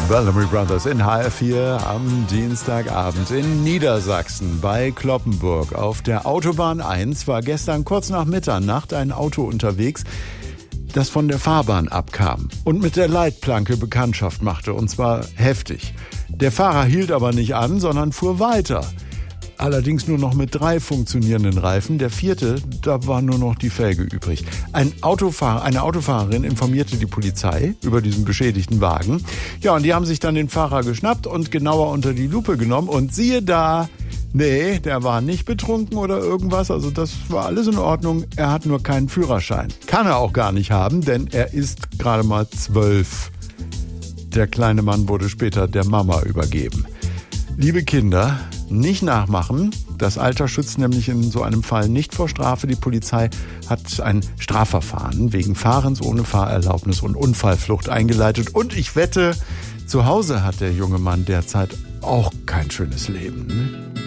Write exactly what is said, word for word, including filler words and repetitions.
Bellamy Brothers in H R vier am Dienstagabend in Niedersachsen bei Cloppenburg. Auf der Autobahn eins war gestern kurz nach Mitternacht ein Auto unterwegs, das von der Fahrbahn abkam und mit der Leitplanke Bekanntschaft machte, und zwar heftig. Der Fahrer hielt aber nicht an, sondern fuhr weiter. Allerdings nur noch mit drei funktionierenden Reifen. Der vierte, da war nur noch die Felge übrig. Ein Autofahrer, eine Autofahrerin informierte die Polizei über diesen beschädigten Wagen. Ja, und die haben sich dann den Fahrer geschnappt und genauer unter die Lupe genommen. Und siehe da, nee, der war nicht betrunken oder irgendwas. Also das war alles in Ordnung. Er hat nur keinen Führerschein. Kann er auch gar nicht haben, denn er ist gerade mal zwölf. Der kleine Mann wurde später der Mama übergeben. Liebe Kinder, nicht nachmachen. Das Alter schützt nämlich in so einem Fall nicht vor Strafe. Die Polizei hat ein Strafverfahren wegen Fahrens ohne Fahrerlaubnis und Unfallflucht eingeleitet. Und ich wette, zu Hause hat der junge Mann derzeit auch kein schönes Leben. Ne?